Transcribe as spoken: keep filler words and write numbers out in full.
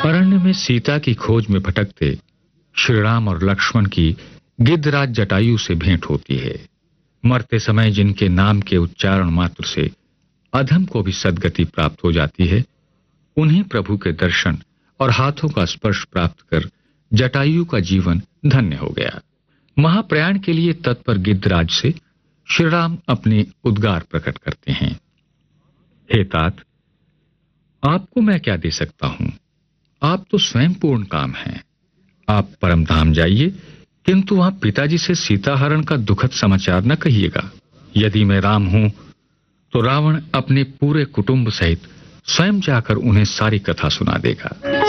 अरण्य में सीता की खोज में भटकते श्री राम और लक्ष्मण की गिद्धराज जटायु से भेंट होती है। मरते समय जिनके नाम के उच्चारण मात्र से अधम को भी सद्गति प्राप्त हो जाती है, उन्हें प्रभु के दर्शन और हाथों का स्पर्श प्राप्त कर जटायु का जीवन धन्य हो गया। महाप्रयाण के लिए तत्पर गिद्धराज से श्री राम अपने उद्गार प्रकट करते हैं। हे तात, आपको मैं क्या दे सकता हूं? आप तो स्वयं पूर्ण काम हैं। आप परम धाम जाइए, किंतु वहां पिताजी से सीता हरण का दुखद समाचार न कहिएगा। यदि मैं राम हूं तो रावण अपने पूरे कुटुंब सहित स्वयं जाकर उन्हें सारी कथा सुना देगा।